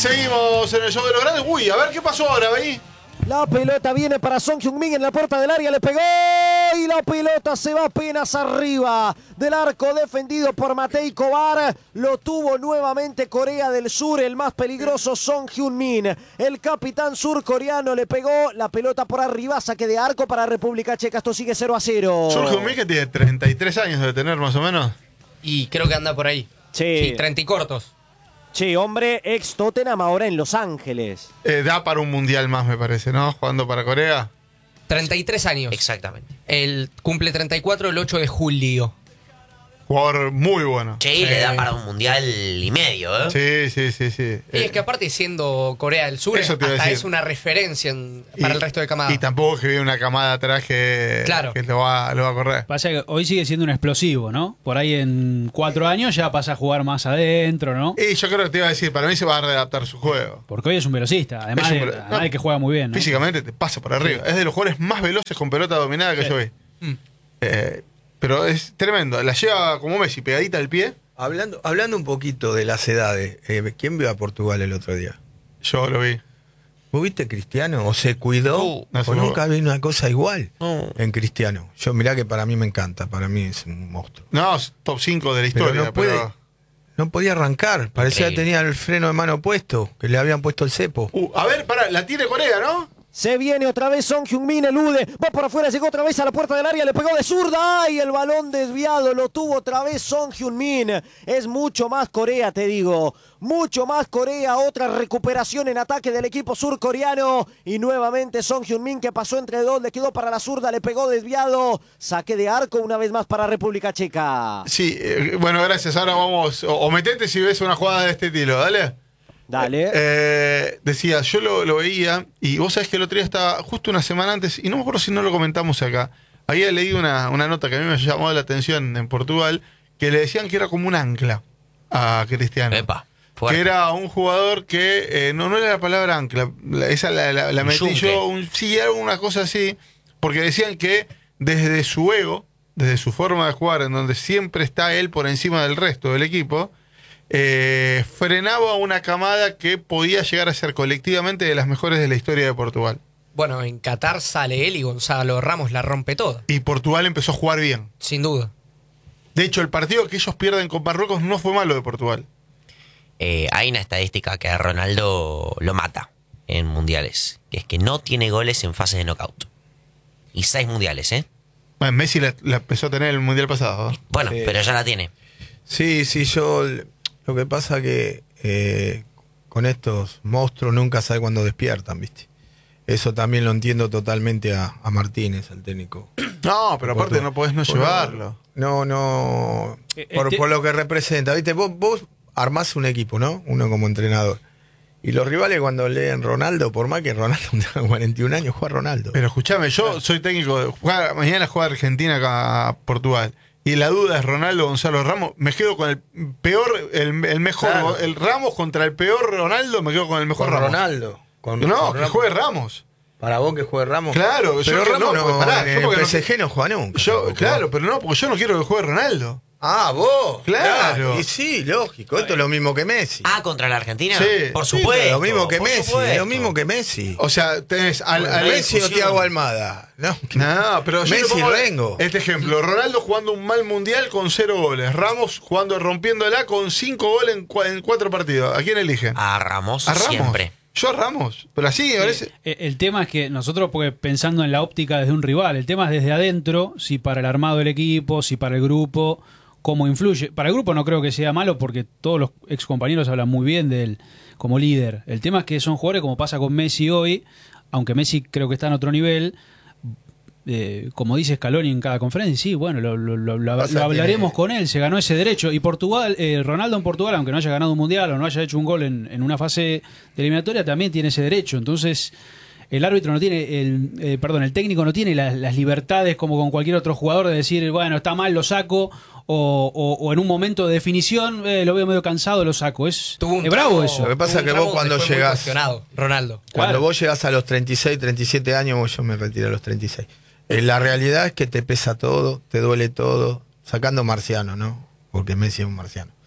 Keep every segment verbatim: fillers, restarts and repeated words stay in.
seguimos en el show de los grandes. Uy, a ver qué pasó ahora, ¿veí? La pelota viene para Son Heung-min en la puerta del área, le pegó y la pelota se va apenas arriba del arco defendido por Matej Kovar. Lo tuvo nuevamente Corea del Sur, el más peligroso Son Heung-min. El capitán surcoreano le pegó la pelota por arriba, saque de arco para República Checa. Esto sigue cero a cero. Son Heung-min, que tiene treinta y tres años de tener más o menos. Y creo que anda por ahí. Sí. Sí, treinta y cortos. Sí, hombre, ex Tottenham, ahora en Los Ángeles. Eh, da para un mundial más, me parece, ¿no? Jugando para Corea. treinta y tres años. Exactamente. Él cumple treinta y cuatro el ocho de julio. Jugador muy bueno. Sí, Sí. le da para un mundial y medio, ¿eh? Sí, sí, sí, sí. Y Eh, es que aparte siendo Corea del Sur, Eso te iba a hasta decir. es una referencia en- y- para el resto de camada. Y tampoco que viene una camada atrás que, Claro. que lo, va, lo va a correr. Pasa que hoy sigue siendo un explosivo, ¿no? Por ahí en cuatro años ya pasa a jugar más adentro, ¿no? Y yo creo que te iba a decir, para mí se va a readaptar su juego. Porque hoy es un velocista, además, Es un de, velo- además no, de que juega muy bien, ¿no? Físicamente te pasa por arriba. Es de los jugadores más veloces con pelota dominada que Sí. yo vi. Mm. Eh, pero es tremendo. La lleva como Messi, pegadita al pie. Hablando, hablando un poquito de las edades, eh, ¿quién vio a Portugal el otro día? Yo lo vi. ¿Vos viste Cristiano? ¿O se cuidó? Uh, no ¿O se nunca vi una cosa igual No. en Cristiano? Yo mirá que para mí me encanta, para mí es un monstruo. No, es top cinco de la Pero historia. no puede, pero- no podía arrancar, parecía que Increíble. tenía el freno de mano puesto, que le habían puesto el cepo. Uh, a ver, pará, la tiene Corea, ¿no? Se viene otra vez Son Heung-min, elude, va por afuera, llegó otra vez a la puerta del área, le pegó de zurda y el balón desviado, lo tuvo otra vez Son Heung-min. Es mucho más Corea, te digo, mucho más Corea, otra recuperación en ataque del equipo surcoreano y nuevamente Son Heung-min que pasó entre dos, le quedó para la zurda, le pegó desviado, saque de arco una vez más para República Checa. Sí, eh, bueno, gracias. Ahora vamos. O, o metete si ves una jugada de este estilo, dale. Dale. Eh, decía, yo lo, lo veía y vos sabés que el otro día estaba justo una semana antes, y no me acuerdo si no lo comentamos acá. Había leído una, una nota que a mí me llamó la atención en Portugal, que le decían que era como un ancla a Cristiano. Epa, Que fuerte. era un jugador que eh, no, no era la palabra ancla, la- esa la, la, la Un metí yunque. yo, un, sí, era una cosa así, porque decían que desde su ego, desde su forma de jugar, en donde siempre está él por encima del resto del equipo, eh, frenaba una camada que podía llegar a ser colectivamente de las mejores de la historia de Portugal. Bueno, en Qatar sale él y Gonzalo Ramos la rompe toda, Y Portugal empezó a jugar bien. sin duda. De hecho, el partido que ellos pierden con Marruecos no fue malo de Portugal. Eh, hay una estadística que a Ronaldo lo mata en mundiales, que es que no tiene goles en fase de knockout. Y seis mundiales, ¿eh? Bueno, Messi la, la empezó a tener el mundial pasado, ¿no? Bueno, Sí. pero ya la tiene. Sí, sí, yo lo que pasa que eh, con estos monstruos nunca sabe cuándo despiertan, ¿viste? Eso también lo entiendo totalmente a, a Martínez, al técnico. No, pero aparte Por- no podés no por- llevarlo. No, no. Eh, Por, este- por lo que representa, ¿viste? Vos, vos armás un equipo, ¿no? Uno como entrenador. Y los rivales cuando leen Ronaldo, por más que Ronaldo tenga cuarenta y un años, juega Ronaldo. Pero escúchame, yo soy técnico de jugar, mañana juega Argentina acá a Portugal. Y la duda es Ronaldo Gonzalo Ramos. Me quedo con el peor, el, el mejor, Claro. el Ramos contra el peor Ronaldo, me quedo con el mejor Con Ramos. Ronaldo. Con, No, con que Ramos. juegue Ramos. Para vos que juegue Ramos. Claro, yo pero que- Ramos no, no, pues pará, en yo el porque no- P S G no juega nunca. Yo, tampoco. claro, pero no, porque yo no quiero que juegue Ronaldo. Ah, vos. Claro. Y sí, lógico. Esto es lo mismo que Messi. Ah, contra la Argentina. Sí. Por Sí, supuesto. lo mismo que por Messi. supuesto. Lo mismo que Messi. O sea, tenés al, al- Messi o discusión. Thiago Almada. No, No, pero yo Messi te pongo Rengo. Este ejemplo, Ronaldo jugando un mal mundial con cero goles. Ramos jugando rompiéndola con cinco goles en, cua- en cuatro partidos. ¿A quién elige? A Ramos, A Ramos. siempre. Yo a Ramos. Pero así, me parece. Eh, El tema es que nosotros, porque pensando en la óptica desde un rival, el tema es desde adentro, si para el armado del equipo, si para el grupo, cómo influye. Para el grupo no creo que sea malo porque todos los ex compañeros hablan muy bien de él como líder. El tema es que son jugadores como pasa con Messi hoy, aunque Messi creo que está en otro nivel. Eh, como dice Scaloni en cada conferencia, sí, bueno, lo, lo- lo- lo- Pasa, lo hablaremos tiene- con él, se ganó ese derecho. Y Portugal, eh, Ronaldo en Portugal, aunque no haya ganado un mundial o no haya hecho un gol en, en una fase de eliminatoria, también tiene ese derecho. Entonces, el árbitro no tiene, el, eh, perdón, el técnico no tiene las, las libertades como con cualquier otro jugador de decir, bueno, está mal, lo saco, o, o- o en un momento de definición, eh, lo veo medio cansado, lo saco. Es, Tuvo un es bravo tramo- eso. Lo que pasa tuvo es que un vos tramo cuando donde fue muy llegás- cuestionado, Ronaldo. Cuando Claro. vos llegás a los treinta y seis, treinta y siete años, vos yo me retiré a los treinta y seis. Eh, la realidad es que te pesa todo, te duele todo, sacando marciano, ¿no? Porque Messi es un marciano.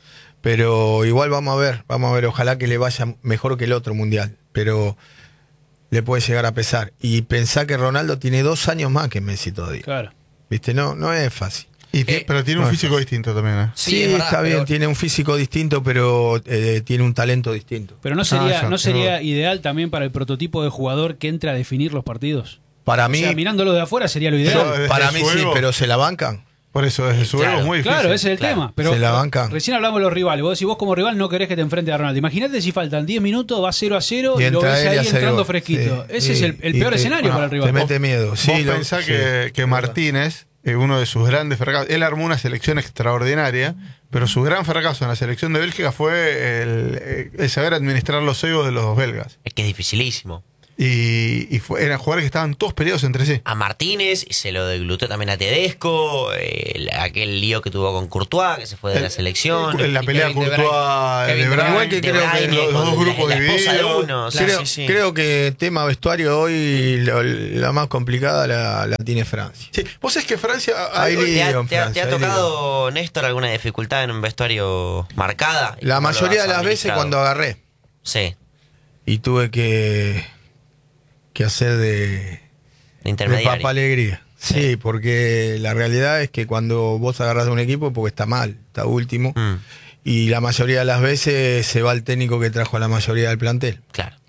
Pero igual vamos a ver, vamos a ver, ojalá que le vaya mejor que el otro mundial, pero le puede llegar a pesar. Y pensá que Ronaldo tiene dos años más que Messi todavía. Claro. ¿Viste? No, no es fácil. Y ti- Eh, pero tiene no un es físico fácil. distinto también, ¿eh? Sí, Sí, es verdad, está bien, pero- tiene un físico distinto, pero eh, tiene un talento distinto. Pero no sería, eso, ¿no sería pero- ideal también para el prototipo de jugador que entra a definir los partidos? Para O mí, sea, mirándolo de afuera sería lo Pero, ideal. desde para su mí sí, ego- pero se la bancan. Por eso, desde su Claro, ego es muy difícil. Claro, ese es el Claro. tema. Pero Se la bancan. recién hablamos de los rivales. Vos decís, vos como rival no querés que te enfrente a Ronaldo. Imagínate si faltan diez minutos, va cero a cero y, Y lo entra ves él y ahí hace entrando gol. fresquito. Sí, Ese es sí. el, el Y peor te- escenario ah, para el te rival. mete miedo. Sí, Vos lo- pensás sí. que, que Martínez, eh, uno de sus grandes fracasos, él armó una selección extraordinaria, pero su gran fracaso en la selección de Bélgica fue el, eh, el saber administrar los egos de los belgas. Es que es dificilísimo. Y, y fue- eran jugadores que estaban todos peleados entre sí. A Martínez, se lo deglutó también a Tedesco, el- aquel lío que tuvo con Courtois, que se fue de la El- selección. En la Y pelea Kevin De Courtois Bruyne. de Kevin De Bruyne, Igual que De creo que Bruyne, los, los dos con grupos la, la esposa de divididos. uno. Claro, creo, sí, sí. creo que tema vestuario hoy lo- la más complicada la, la tiene Francia. Sí, vos sabés que Francia... Ahí hay- li- ¿Te ha, lío en te ha- Francia, te ha hay tocado, Néstor, alguna dificultad en un vestuario marcada? ¿Y La cómo lo mayoría has de las veces administrado? cuando agarré Sí, y tuve que, que hacer de, de de intermediario. papa alegría. Sí, porque la realidad es que cuando vos agarrás de un equipo porque está mal, está último, Mm, y la mayoría de las veces se va el técnico que trajo a la mayoría del plantel. claro.